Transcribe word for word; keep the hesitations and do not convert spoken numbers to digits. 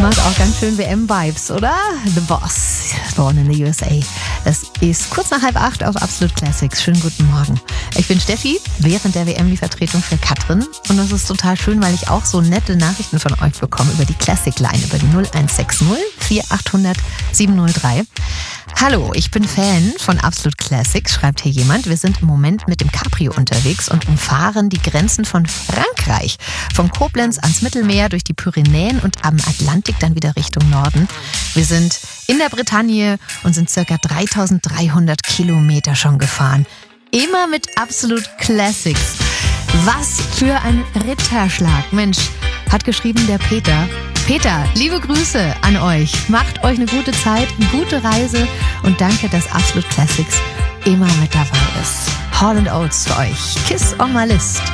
Macht auch ganz schön W M-Vibes, oder? The Boss, born in the U S A. Das ist kurz nach halb acht auf Absolut Classics. Schönen guten Morgen. Ich bin Steffi, während der W M die Vertretung für Katrin. Und das ist total schön, weil ich auch so nette Nachrichten von euch bekomme über die Classic Line, über die null eins sechs null vier acht null null sieben null drei. Hallo, ich bin Fan von Absolut Classics, schreibt hier jemand. Wir sind im Moment mit dem Cabrio unterwegs und umfahren die Grenzen von Frankreich. Von Koblenz ans Mittelmeer, durch die Pyrenäen und am Atlantik dann wieder Richtung Norden. Wir sind in der Bretagne und sind circa dreitausenddreihundert Kilometer schon gefahren. Immer mit Absolut Classics. Was für ein Ritterschlag. Mensch, hat geschrieben der Peter. Peter, liebe Grüße an euch. Macht euch eine gute Zeit, eine gute Reise und danke, dass Absolut Classics immer mit dabei ist. Hall and Oates für euch. Kiss on my list.